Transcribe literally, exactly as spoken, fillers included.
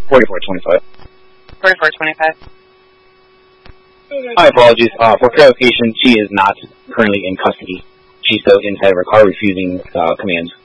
forty-four twenty-five. forty-four twenty-five. My apologies. Uh, for clarification, she is not currently in custody. She's still inside of her car refusing uh, commands.